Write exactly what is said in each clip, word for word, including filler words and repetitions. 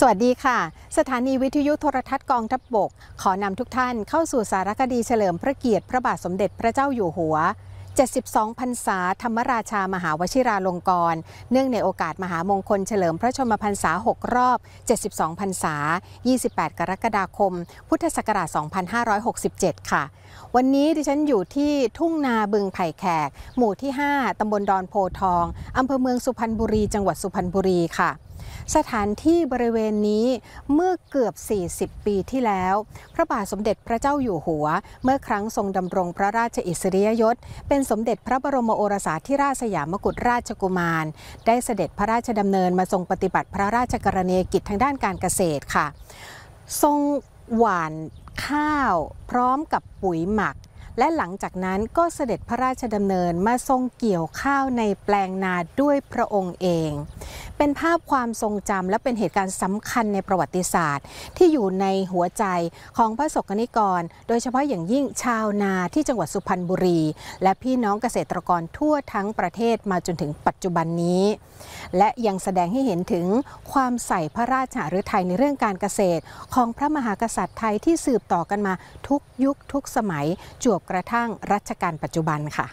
สวัสดีค่ะสถานีวิทยุโทรทัศน์กองทัพบกขอนำทุกท่านเข้าสู่สารคดีเฉลิมพระเกียรติพระบาทสมเด็จพระเจ้าอยู่หัวเจ็ดสิบสองพรรษาธรรมราชามหาวชิราลงกรณ์เนื่องในโอกาสมหามงคลเฉลิมพระชนมพรรษาหกรอบเจ็ดสิบสองพรรษายี่สิบแปดกรกฎาคมพุทธศักราชสองพันห้าร้อยหกสิบเจ็ดค่ะวันนี้ดิฉันอยู่ที่ทุ่งนาบึงไผ่แขกหมู่ที่ห้าตำบลดอนโพทองอำเภอเมืองสุพรรณบุรีจังหวัดสุพรรณบุรีค่ะสถานที่บริเวณนี้เมื่อเกือบสี่สิบปีที่แล้วพระบาทสมเด็จพระเจ้าอยู่หัวเมื่อครั้งทรงดำรงพระราชอิสริยยศเป็นสมเด็จพระบรมโอรสาธิราชสยามกุฎราชกุมารได้เสด็จพระราชดำเนินมาทรงปฏิบัติพระราชกรณียกิจทางด้านการเกษตรค่ะทรงหว่านข้าวพร้อมกับปุ๋ยหมักและหลังจากนั้นก็เสด็จพระราชดำเนินมาทรงเกี่ยวข้าวในแปลงนาด้วยพระองค์เองเป็นภาพความทรงจำและเป็นเหตุการณ์สำคัญในประวัติศาสตร์ที่อยู่ในหัวใจของพระสกนิกรโดยเฉพาะอย่างยิ่งชาวนาที่จังหวัดสุพรรณบุรีและพี่น้องเกษตรกรทั่วทั้งประเทศมาจนถึงปัจจุบันนี้และยังแสดงให้เห็นถึงความใส่พระราชหฤทัยในเรื่องการเกษตรของพระมหากษัตริย์ไทยที่สืบต่อกันมาทุกยุคทุกสมัยจวบกระทั่งรัชกาลปัจจุบันค่ะ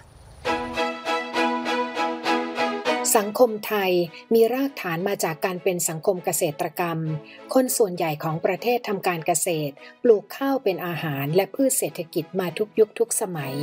สังคมไทยมีรากฐานมาจากการเป็นสังคมเกษตรกรรมคนส่วนใหญ่ของประเทศทำการเกษตรปลูกข้าวเป็นอาหารและพืชเศรษฐกิจมาทุกยุคทุกสมัย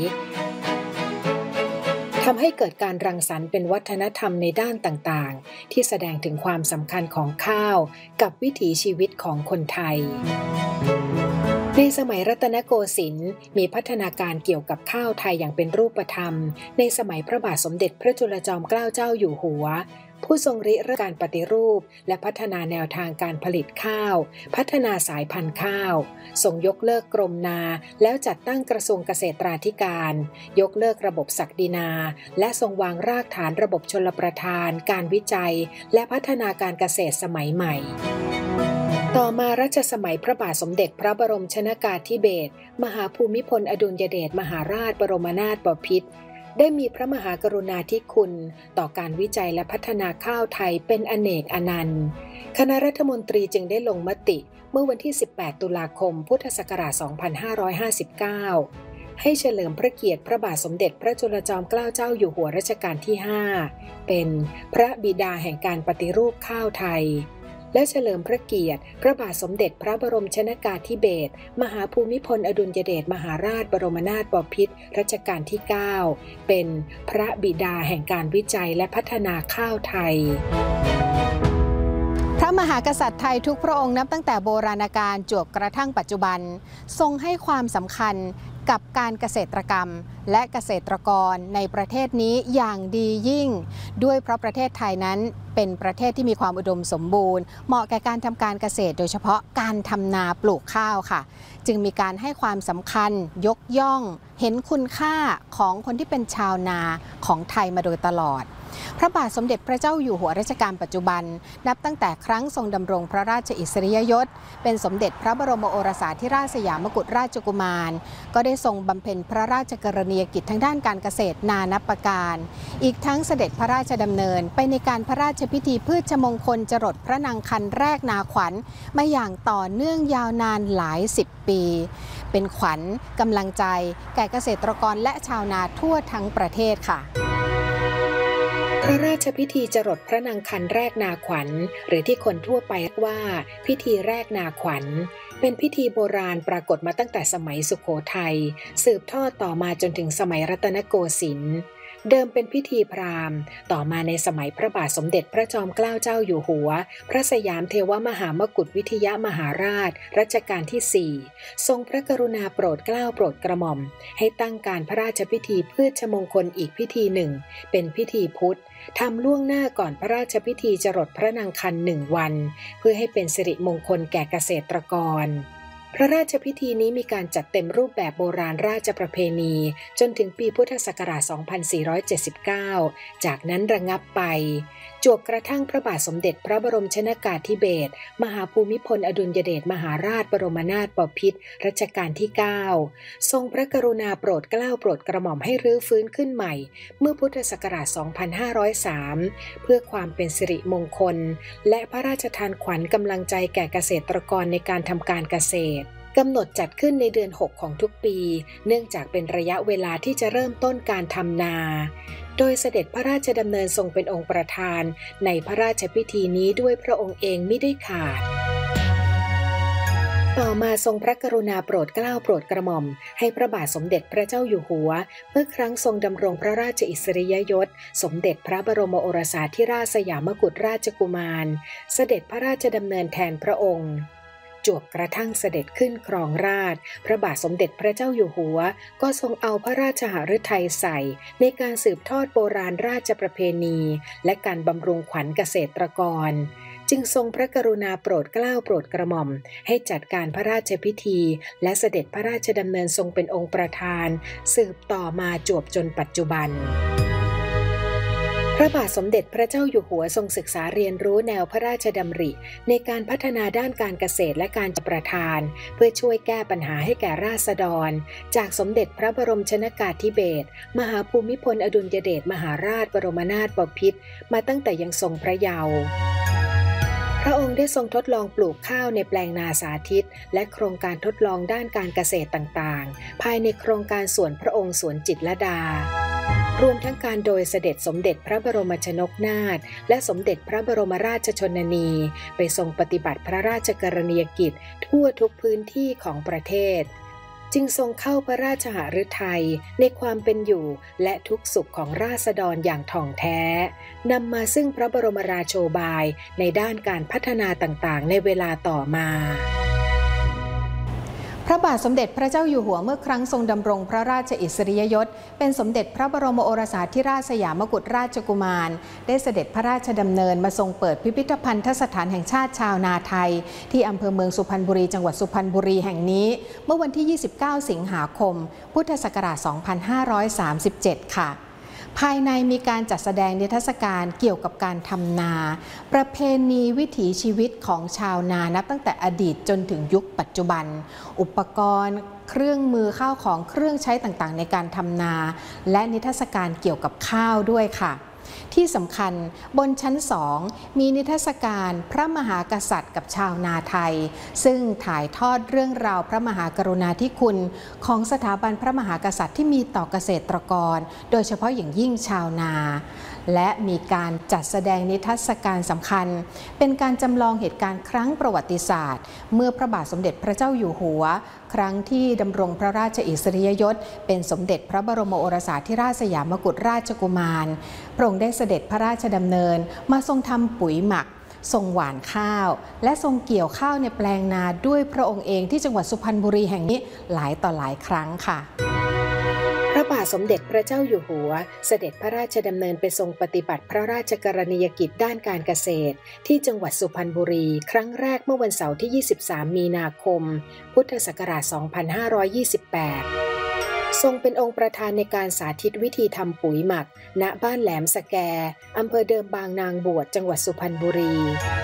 ทำให้เกิดการรังสรรค์เป็นวัฒนธรรมในด้านต่างๆที่แสดงถึงความสำคัญของข้าวกับวิถีชีวิตของคนไทยในสมัยรัตนโกสินทร์มีพัฒนาการเกี่ยวกับข้าวไทยอย่างเป็นรูปธรรมในสมัยพระบาทสมเด็จพระจุลจอมเกล้าเจ้าอยู่หัวผู้ทรงริเริ่มการปฏิรูปและพัฒนาแนวทางการผลิตข้าวพัฒนาสายพันธุ์ข้าวทรงยกเลิกกรมนาแล้วจัดตั้งกระทรวงเกษตราธิการยกเลิกระบบศักดินาและทรงวางรากฐานระบบชลประทานการวิจัยและพัฒนาการเกษตรสมัยใหม่ต่อมารัชสมัยพระบาทสมเด็จพระบรมชนกาธิเบศรมหาภูมิพลอดุลยเดชมหาราชบรมนาถบพิตรได้มีพระมหากรุณาธิคุณต่อการวิจัยและพัฒนาข้าวไทยเป็นอเนกอนันต์คณะรัฐมนตรีจึงได้ลงมติเมื่อวันที่สิบแปดตุลาคมพุทธศักราชสองพันห้าร้อยห้าสิบเก้าให้เฉลิมพระเกียรติพระบาทสมเด็จพระจุลจอมเกล้าเจ้าอยู่หัวรัชกาลที่ห้าเป็นพระบิดาแห่งการปฏิรูปข้าวไทยและเฉลิมพระเกียรติพระบาทสมเด็จพระบรมชนกาธิเบศรมหาภูมิพลอดุลยเดชมหาราชบรมนาถบพิตรรัชกาลที่เก้าเป็นพระบิดาแห่งการวิจัยและพัฒนาข้าวไทยพระมหากษัตริย์ไทยทุกพระองค์นับตั้งแต่โบราณกาลจวบกระทั่งปัจจุบันทรงให้ความสำคัญกับการเกษตรกรรมและเกษตรกรในประเทศนี้อย่างดียิ่งด้วยเพราะประเทศไทยนั้นเป็นประเทศที่มีความอุดมสมบูรณ์เหมาะแก่การทำการเกษตรโดยเฉพาะการทำนาปลูกข้าวค่ะจึงมีการให้ความสำคัญยกย่องเห็นคุณค่าของคนที่เป็นชาวนาของไทยมาโดยตลอดพระบาทสมเด็จพระเจ้าอยู่หัวรัชกาลปัจจุบันนับตั้งแต่ครั้งทรงดำรงพระราชอิสริยยศเป็นสมเด็จพระบรมโอรสาธิราชสยามกุฎราชกุมารก็ได้ทรงบำเพ็ญพระราชกรณียกิจทางด้านการเกษตรนานับประการอีกทั้งเสด็จพระราชดำเนินไปในการพระราชพิธีพืชมงคลจรดพระนางคันแรกนาขวัญมาอย่างต่อเนื่องยาวนานหลายสิบปีเป็นขวัญกำลังใจแก่เกษตรกรและชาวนาทั่วทั้งประเทศค่ะพระราชพิธีจรดพระนางคันแรกนาขวัญหรือที่คนทั่วไปเรียกว่าพิธีแรกนาขวัญเป็นพิธีโบราณปรากฏมาตั้งแต่สมัยสุโขทัยสืบทอดต่อมาจนถึงสมัยรัตนโกสินทร์เดิมเป็นพิธีพราหมณ์ต่อมาในสมัยพระบาทสมเด็จพระจอมเกล้าเจ้าอยู่หัวพระสยามเทวมหามกุฏวิทยมหาราชรัชกาลที่สี่ทรงพระกรุณาโปรดเกล้าโปรดกระหม่อมให้ตั้งการพระราชพิธีพืชมงคลอีกพิธีหนึ่งเป็นพิธีพุทธทำล่วงหน้าก่อนพระราชพิธีจรดพระนางคันหนึ่งวันเพื่อให้เป็นสิริมงคลแก่เกษตรกรพระราชพิธีนี้มีการจัดเต็มรูปแบบโบราณราชประเพณีจนถึงปีพุทธศักราชสองพันสี่ร้อยเจ็ดสิบเก้าจากนั้นระงับไปจวบกระทั่งพระบาทสมเด็จพระบรมชนกาธิเบศรมหาภูมิพลอดุลยเดชมหาราชบรมนาถบพิตรรัชกาลที่เก้าทรงพระกรุณาโปรดเกล้าโปรดกระหม่อมให้รื้อฟื้นขึ้นใหม่เมื่อพุทธศักราช สองพันห้าร้อยสาม เพื่อความเป็นสิริมงคลและพระราชทานขวัญกำลังใจแก่เกษตรกรในการทำการเกษตรกำหนดจัดขึ้นในเดือนหกของทุกปีเนื่องจากเป็นระยะเวลาที่จะเริ่มต้นการทำนาโดยเสด็จพระราชดำเนินทรงเป็นองค์ประธานในพระราชพิธีนี้ด้วยพระองค์เองมิได้ขาดต่อมาทรงพระกรุณาโปรดเกล้าโปรดกระหม่อมให้พระบาทสมเด็จพระเจ้าอยู่หัวเมื่อครั้งทรงดำรงพระราชอิสริยยศสมเด็จพระบรมโอรสาธิราชสยามกุฎราชกุมารเสด็จพระราชดำเนินแทนพระองค์จวบกระทั่งเสด็จขึ้นครองราชย์พระบาทสมเด็จพระเจ้าอยู่หัวก็ทรงเอาพระราชหฤทัยใส่ในการสืบทอดโบราณราชประเพณีและการบำรุงขวัญเกษตรกรจึงทรงพระกรุณาโปรดเกล้าโปรดกระหม่อมให้จัดการพระราชพิธีและเสด็จพระราชดำเนินทรงเป็นองค์ประธานสืบต่อมาจวบจนปัจจุบันพระบาทสมเด็จพระเจ้าอยู่หัวทรงศึกษาเรียนรู้แนวพระราชดำริในการพัฒนาด้านการเกษตรและการประทานเพื่อช่วยแก้ปัญหาให้แก่ราษฎรจากสมเด็จพระบรมชนกาธิเบศรมหาภูมิพลอดุลยเดชมหาราชบรมนาถบพิตรมาตั้งแต่ยังทรงพระเยาว์พระองค์ได้ทรงทดลองปลูกข้าวในแปลงนาสาธิตและโครงการทดลองด้านการเกษตรต่างๆภายในโครงการสวนพระองค์สวนจิตรลดารวมทั้งการโดยเสด็จสมเด็จพระบรมชนกนาถและสมเด็จพระบรมราชชนนีไปทรงปฏิบัติพระราชกรณียกิจทั่วทุกพื้นที่ของประเทศจึงทรงเข้าพระราชหฤทัยในความเป็นอยู่และทุกสุขของราษฎรอย่างถ่องแท้นำมาซึ่งพระบรมราโชบายในด้านการพัฒนาต่างๆในเวลาต่อมาพระบาทสมเด็จพระเจ้าอยู่หัวเมื่อครั้งทรงดำรงพระราชอิสริยยศเป็นสมเด็จพระบรมโอรสาธิราชสยามกุฎราชกุมารได้เสด็จพระราชดำเนินมาทรงเปิดพิพิธภัณฑสถานแห่งชาติชาวนาไทยที่อำเภอเมืองสุพรรณบุรีจังหวัดสุพรรณบุรีแห่งนี้เมื่อวันที่ยี่สิบเก้าสิงหาคมพุทธศักราชสองพันห้าร้อยสามสิบเจ็ดค่ะภายในมีการจัดแสดงนิทรรศการเกี่ยวกับการทำนาประเพณีวิถีชีวิตของชาวนานับตั้งแต่อดีตจนถึงยุคปัจจุบันอุปกรณ์เครื่องมือข้าวของเครื่องใช้ต่างๆในการทำนาและนิทรรศการเกี่ยวกับข้าวด้วยค่ะที่สำคัญบนชั้นสองมีนิทรรศการพระมหากษัตริย์กับชาวนาไทยซึ่งถ่ายทอดเรื่องราวพระมหากรุณาธิคุณของสถาบันพระมหากษัตริย์ที่มีต่อเกษตรกรโดยเฉพาะอย่างยิ่งชาวนาและมีการจัดแสดงนิทรรศการสำคัญเป็นการจำลองเหตุการณ์ครั้งประวัติศาสตร์เมื่อพระบาทสมเด็จพระเจ้าอยู่หัวครั้งที่ดำรงพระราชอิสริยยศเป็นสมเด็จพระบรมโอรสาธิราชสยามกุฎราชกุมารพระองค์ได้เสด็จพระราชดำเนินมาทรงทำปุ๋ยหมักทรงหว่านข้าวและทรงเกี่ยวข้าวในแปลงนาด้วยพระองค์เองที่จังหวัดสุพรรณบุรีแห่งนี้หลายต่อหลายครั้งค่ะพระบาทสมเด็จพระเจ้าอยู่หัวเสด็จพระราชดำเนินไปทรงปฏิบัติพระราชกรณียกิจด้านการเกษตรที่จังหวัดสุพรรณบุรีครั้งแรกเมื่อวันเสาร์ที่ยี่สิบสามมีนาคมพุทธศักราชสองพันห้าร้อยยี่สิบแปดทรงเป็นองค์ประธานในการสาธิตวิธีทำปุ๋ยหมักณบ้านแหลมสแกอำเภอเดิมบางนางบวชจังหวัดสุพรรณบุรี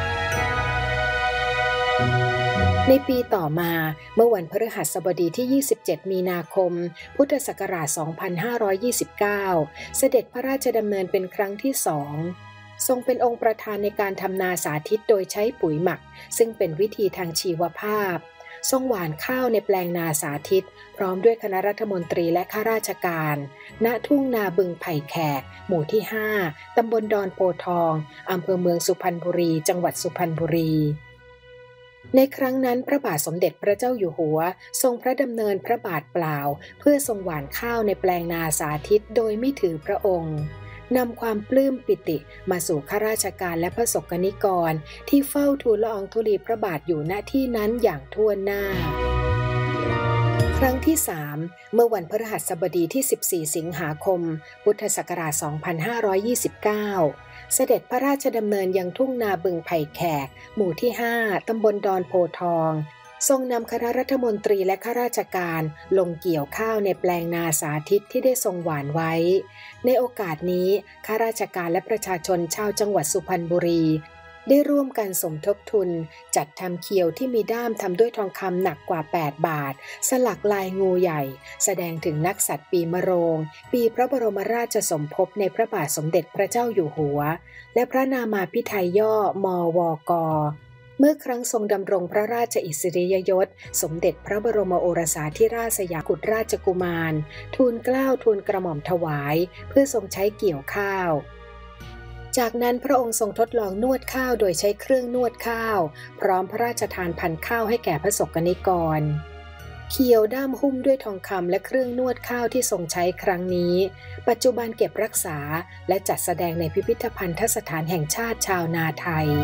ในปีต่อมาเมื่อวันพฤหัสบดีที่ยี่สิบเจ็ดมีนาคมพุทธศักราชสองพันห้าร้อยยี่สิบเก้าเสด็จพระราชดำเนินเป็นครั้งที่สองทรงเป็นองค์ประธานในการทำนาสาธิตโดยใช้ปุ๋ยหมักซึ่งเป็นวิธีทางชีวภาพทรงหว่านข้าวในแปลงนาสาธิตพร้อมด้วยคณะรัฐมนตรีและข้าราชการณทุ่งนาบึงไผ่แขกหมู่ที่ห้าตำบลดอนโพทองอำเภอเมืองสุพรรณบุรีจังหวัดสุพรรณบุรีในครั้งนั้นพระบาทสมเด็จพระเจ้าอยู่หัวทรงพระดำเนินพระบาทเปล่าเพื่อทรงหว่านข้าวในแปลงนาสาธิตโดยไม่ถือพระองค์นำความปลื้มปิติมาสู่ข้าราชการและพระสกนิกรที่เฝ้าทูลละอองธุลีพระบาทอยู่ณที่นั้นอย่างทั่วหน้าครั้งที่สามเมื่อวันพฤหัสบดีที่สิบสี่สิงหาคมพุทธศักราชสองพันห้าร้อยยี่สิบเก้าเสด็จพระราชดำเนินยังทุ่งนาบึงไผ่แขกหมู่ที่ห้าตำบลดอนโพทองทรงนำคณะรัฐมนตรีและข้าราชการลงเกี่ยวข้าวในแปลงนาสาธิตที่ได้ทรงหว่านไว้ในโอกาสนี้ข้าราชการและประชาชนชาวจังหวัดสุพรรณบุรีได้ร่วมกันสมทบทุนจัดทำเขียวที่มีด้ามทำด้วยทองคำหนักกว่าแปดบาทสลักลายงูใหญ่แสดงถึงนักสัตว์ปีมะโรงปีพระบรมราชสมภพในพระบาทสมเด็จพระเจ้าอยู่หัวและพระนามาภิไธยย่อมวกเมื่อครั้งทรงดำรงพระราชอิสริยยศสมเด็จพระบรมโอรสาธิราชสยามกุฎราชกุมารทูลเกล้าทูลกระหม่อมถวายเพื่อทรงใช้เกี่ยวข้าวจากนั้นพระองค์ทรงทดลองนวดข้าวโดยใช้เครื่องนวดข้าวพร้อมพระราชทานพันธุ์ข้าวให้แก่พระสกนิกรเขียวด้ามหุ้มด้วยทองคำและเครื่องนวดข้าวที่ทรงใช้ครั้งนี้ปัจจุบันเก็บรักษาและจัดแสดงในพิพิธภัณฑสถานแห่งชาติชาวนาไทย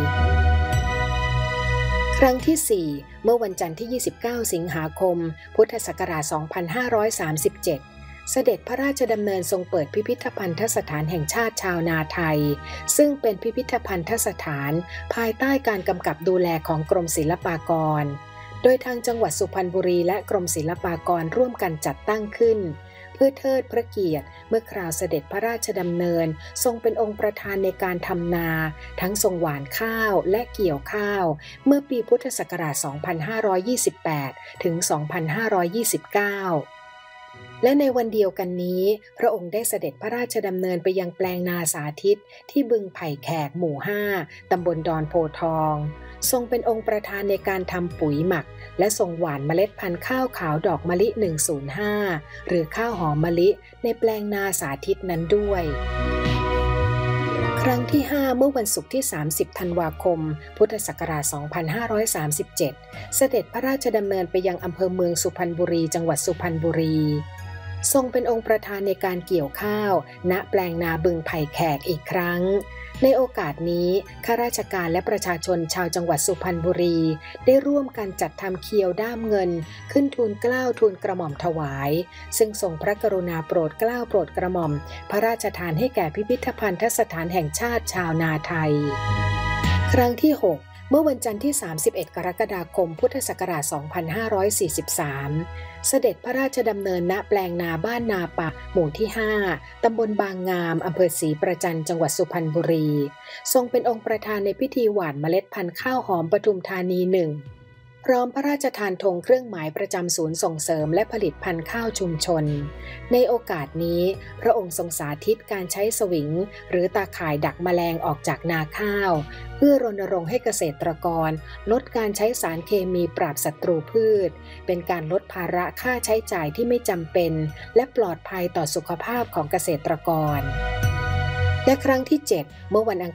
ครั้งที่สี่เมื่อวันจันทร์ที่ยี่สิบเก้าสิงหาคมพุทธศักราชสองพันห้าร้อยสามสิบเจ็ดเสด็จพระราชดำเนินทรงเปิดพิพิธภัณฑสถานแห่งชาติชาวนาไทยซึ่งเป็นพิพิธภัณฑสถานภายใต้การกำกับดูแลของกรมศิลปากรโดยทางจังหวัดสุพรรณบุรีและกรมศิลปากรร่วมกันจัดตั้งขึ้นเพื่อเทิดพระเกียรติเมื่อคราวเสด็จพระราชดำเนินทรงเป็นองค์ประธานในการทำนาทั้งทรงหว่านข้าวและเกี่ยวข้าวเมื่อปีพุทธศักราชสองพันห้าร้อยยี่สิบแปดถึงสองพันห้าร้อยยี่สิบเก้าและในวันเดียวกันนี้พระองค์ได้เสด็จพระราชดำเนินไปยังแปลงนาสาธิตที่บึงไผ่แขกหมู่ห้าตำบลดอนโพทองทรงเป็นองค์ประธานในการทำปุ๋ยหมักและทรงหว่านเมล็ดพันธุ์ข้าวขาวดอกมะลิหนึ่งศูนย์ห้าหรือข้าวหอมมะลิในแปลงนาสาธิตนั้นด้วยครั้งที่ห้าเมื่อวันศุกร์ที่สามสิบธันวาคมพุทธศักราชสองพันห้าร้อยสามสิบเจ็ดเสด็จพระราชดำเนินไปยังอำเภอเมืองสุพรรณบุรีจังหวัดสุพรรณบุรีทรงเป็นองค์ประธานในการเกี่ยวข้าวณแปลงนาบึงไผ่แขกอีกครั้งในโอกาสนี้ข้าราชการและประชาชนชาวจังหวัดสุพรรณบุรีได้ร่วมกันจัดทำเคียวด้ามเงินขึ้นทูลเกล้าทูลกระหม่อมถวายซึ่งทรงพระกรุณาโปรดเกล้าโปรดกระหม่อมพระราชทานให้แก่พิพิธภัณฑสถานแห่งชาติชาวนาไทยครั้งที่หกเมื่อวันจันทร์ที่สามสิบเอ็ดกรกฎาคมพุทธศักราชสองพันห้าร้อยสี่สิบสามเสด็จพระราชดำเนินณแปลงนาบ้านนาปะหมู่ที่ห้าตำบลบางงามอำเภอศรีประจันจังหวัดสุพรรณบุรีทรงเป็นองค์ประธานในพิธีหว่านเมล็ดพันธุ์ข้าวหอมปทุมธานีหนึ่งพร้อมพระราชทานธงเครื่องหมายประจำศูนย์ส่งเสริมและผลิตพันธุ์ข้าวชุมชนในโอกาสนี้พระองค์ทรงสาธิตการใช้สวิงหรือตาข่ายดักแมลงออกจากนาข้าวเพื่อรณรงค์ให้เกษตรกรลดการใช้สารเคมีปราบศัตรูพืชเป็นการลดภาระค่าใช้จ่ายที่ไม่จำเป็นและปลอดภัยต่อสุขภาพของเกษตรกรและครั้งที่เจ็ดเมื่อวันอัง